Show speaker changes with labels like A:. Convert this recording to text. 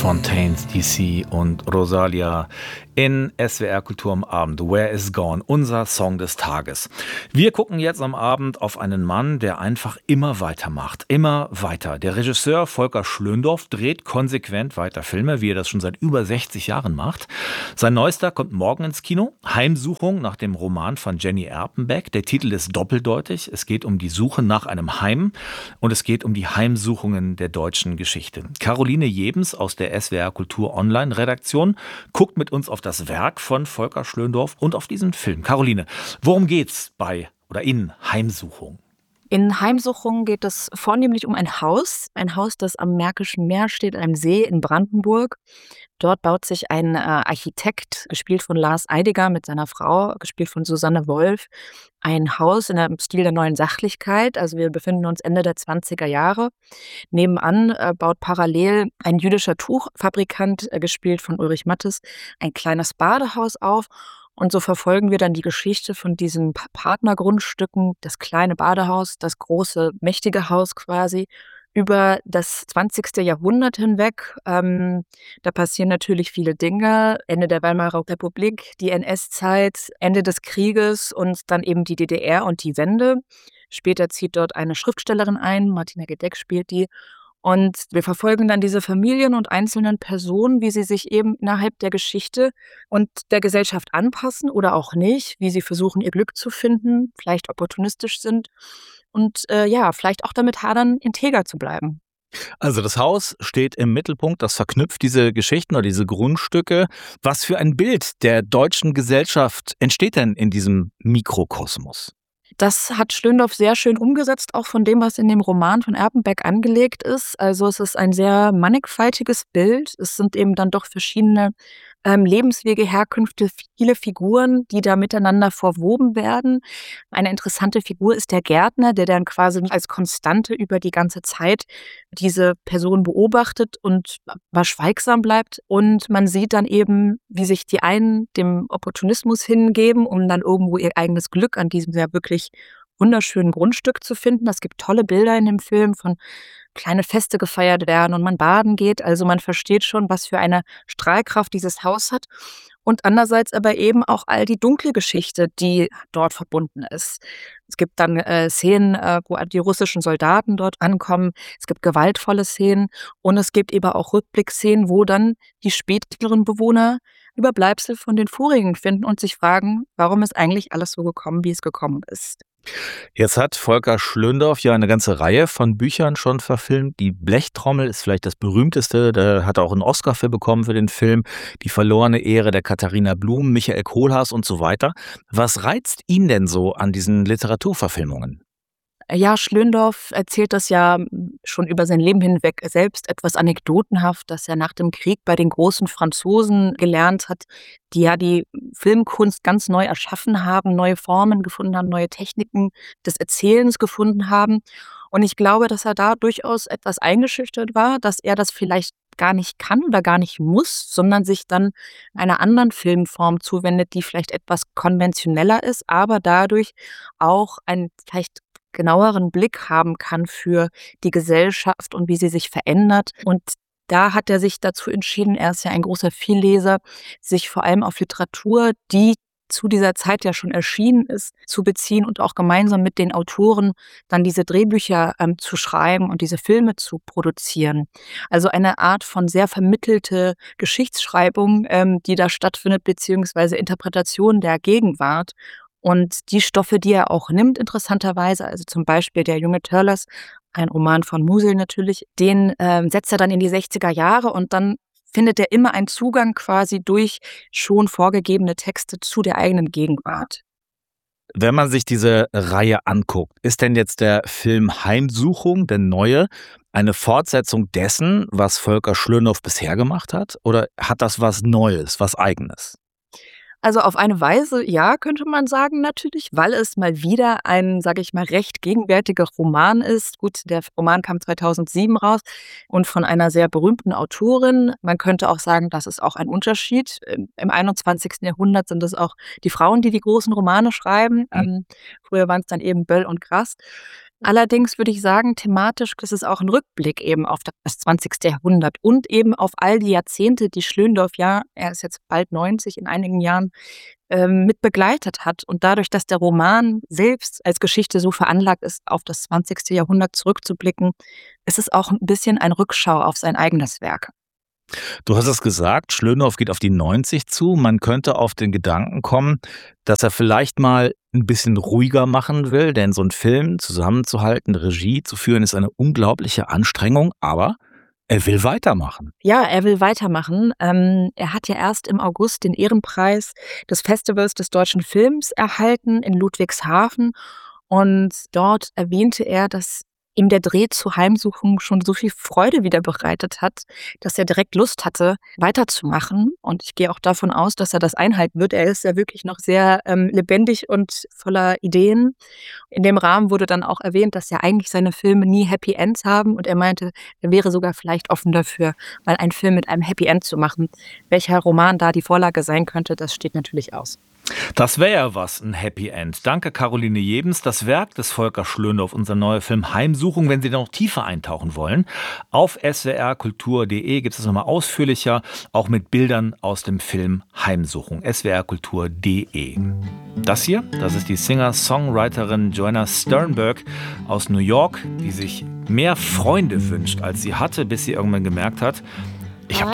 A: Fontaines DC und Rosalia in SWR Kultur am Abend. Where is Gone? Unser Song des Tages. Wir gucken jetzt am Abend auf einen Mann, der einfach immer weitermacht. Immer weiter. Der Regisseur Volker Schlöndorff dreht konsequent weiter Filme, wie er das schon seit über 60 Jahren macht. Sein neuester kommt morgen ins Kino. Heimsuchung nach dem Roman von Jenny Erpenbeck. Der Titel ist doppeldeutig. Es geht um die Suche nach einem Heim und es geht um die Heimsuchungen der deutschen Geschichte. Caroline Jebens aus der SWR Kultur Online Redaktion guckt mit uns auf das Werk von Volker Schlöndorff und auf diesen Film. Caroline, worum geht's bei oder in Heimsuchung?
B: In Heimsuchung geht es vornehmlich um ein Haus, das am Märkischen Meer steht, einem See in Brandenburg. Dort baut sich ein Architekt, gespielt von Lars Eidinger mit seiner Frau, gespielt von Susanne Wolf, ein Haus in einem Stil der neuen Sachlichkeit. Also wir befinden uns Ende der 20er Jahre. Nebenan baut parallel ein jüdischer Tuchfabrikant, gespielt von Ulrich Mattes, ein kleines Badehaus auf. Und so verfolgen wir dann die Geschichte von diesen Partnergrundstücken, das kleine Badehaus, das große, mächtige Haus quasi, über das 20. Jahrhundert hinweg. Da passieren natürlich viele Dinge. Ende der Weimarer Republik, die NS-Zeit, Ende des Krieges und dann eben die DDR und die Wende. Später zieht dort eine Schriftstellerin ein, Martina Gedeck spielt die. Und wir verfolgen dann diese Familien und einzelnen Personen, wie sie sich eben innerhalb der Geschichte und der Gesellschaft anpassen oder auch nicht, wie sie versuchen, ihr Glück zu finden, vielleicht opportunistisch sind und vielleicht auch damit hadern, integer zu bleiben.
A: Also das Haus steht im Mittelpunkt, das verknüpft diese Geschichten oder diese Grundstücke. Was für ein Bild der deutschen Gesellschaft entsteht denn in diesem Mikrokosmos?
B: Das hat Schlöndorff sehr schön umgesetzt, auch von dem, was in dem Roman von Erpenbeck angelegt ist. Also es ist ein sehr mannigfaltiges Bild. Es sind eben dann doch verschiedene Lebenswege, Herkünfte, viele Figuren, die da miteinander verwoben werden. Eine interessante Figur ist der Gärtner, der dann quasi als Konstante über die ganze Zeit diese Person beobachtet und aber schweigsam bleibt. Und man sieht dann eben, wie sich die einen dem Opportunismus hingeben, um dann irgendwo ihr eigenes Glück an diesem sehr wirklich wunderschönen Grundstück zu finden. Es gibt tolle Bilder in dem Film von kleine Feste gefeiert werden und man baden geht. Also man versteht schon, was für eine Strahlkraft dieses Haus hat. Und andererseits aber eben auch all die dunkle Geschichte, die dort verbunden ist. Es gibt dann Szenen, wo die russischen Soldaten dort ankommen. Es gibt gewaltvolle Szenen und es gibt eben auch Rückblickszenen, wo dann die späteren Bewohner Überbleibsel von den vorigen finden und sich fragen, warum ist eigentlich alles so gekommen, wie es gekommen ist.
A: Jetzt hat Volker Schlöndorff ja eine ganze Reihe von Büchern schon verfilmt. Die Blechtrommel ist vielleicht das berühmteste. Da hat er auch einen Oscar für bekommen für den Film. Die verlorene Ehre der Katharina Blum, Michael Kohlhaas und so weiter. Was reizt ihn denn so an diesen Literaturverfilmungen?
B: Ja, Schlöndorff erzählt das ja schon über sein Leben hinweg selbst etwas anekdotenhaft, dass er nach dem Krieg bei den großen Franzosen gelernt hat, die ja die Filmkunst ganz neu erschaffen haben, neue Formen gefunden haben, neue Techniken des Erzählens gefunden haben. Und ich glaube, dass er da durchaus etwas eingeschüchtert war, dass er das vielleicht gar nicht kann oder gar nicht muss, sondern sich dann einer anderen Filmform zuwendet, die vielleicht etwas konventioneller ist, aber dadurch auch ein vielleicht genaueren Blick haben kann für die Gesellschaft und wie sie sich verändert. Und da hat er sich dazu entschieden, er ist ja ein großer Vielleser, sich vor allem auf Literatur, die zu dieser Zeit ja schon erschienen ist, zu beziehen und auch gemeinsam mit den Autoren dann diese Drehbücher zu schreiben und diese Filme zu produzieren. Also eine Art von sehr vermittelte Geschichtsschreibung, die da stattfindet, beziehungsweise Interpretation der Gegenwart. Und die Stoffe, die er auch nimmt, interessanterweise, also zum Beispiel Der junge Törlers, ein Roman von Musil natürlich, den setzt er dann in die 60er Jahre und dann findet er immer einen Zugang quasi durch schon vorgegebene Texte zu der eigenen Gegenwart.
A: Wenn man sich diese Reihe anguckt, ist denn jetzt der Film Heimsuchung, der neue, eine Fortsetzung dessen, was Volker Schlöndorff bisher gemacht hat? Oder hat das was Neues, was Eigenes?
B: Also auf eine Weise, ja, könnte man sagen natürlich, weil es mal wieder ein, sage ich mal, recht gegenwärtiger Roman ist. Gut, der Roman kam 2007 raus und von einer sehr berühmten Autorin. Man könnte auch sagen, das ist auch ein Unterschied. Im 21. Jahrhundert sind es auch die Frauen, die die großen Romane schreiben. Früher waren es dann eben Böll und Grass. Allerdings würde ich sagen, thematisch ist es auch ein Rückblick eben auf das 20. Jahrhundert und eben auf all die Jahrzehnte, die Schlöndorff, ja, er ist jetzt bald 90, in einigen Jahren, mit begleitet hat. Und dadurch, dass der Roman selbst als Geschichte so veranlagt ist, auf das 20. Jahrhundert zurückzublicken, ist es auch ein bisschen ein Rückschau auf sein eigenes Werk.
A: Du hast es gesagt, Schlöndorff geht auf die 90 zu. Man könnte auf den Gedanken kommen, dass er vielleicht mal ein bisschen ruhiger machen will, denn so 'n Film zusammenzuhalten, Regie zu führen, ist eine unglaubliche Anstrengung, aber er will weitermachen.
B: Ja, er will weitermachen. Er hat ja erst im August den Ehrenpreis des Festivals des deutschen Films erhalten in Ludwigshafen. Und dort erwähnte er, dass ihm der Dreh zu Heimsuchung schon so viel Freude wieder bereitet hat, dass er direkt Lust hatte, weiterzumachen. Und ich gehe auch davon aus, dass er das einhalten wird. Er ist ja wirklich noch sehr lebendig und voller Ideen. In dem Rahmen wurde dann auch erwähnt, dass ja eigentlich seine Filme nie Happy Ends haben. Und er meinte, er wäre sogar vielleicht offen dafür, mal einen Film mit einem Happy End zu machen. Welcher Roman da die Vorlage sein könnte, das steht natürlich aus.
A: Das wäre ja was, ein Happy End. Danke, Caroline Jebens. Das Werk des Volker Schlöndorff, unser neuer Film Heimsuchung, wenn Sie da noch tiefer eintauchen wollen. Auf swrkultur.de gibt es das nochmal ausführlicher, auch mit Bildern aus dem Film Heimsuchung. swrkultur.de. Das hier, das ist die Singer-Songwriterin Joanna Sternberg aus New York, die sich mehr Freunde wünscht, als sie hatte, bis sie irgendwann gemerkt hat, ich habe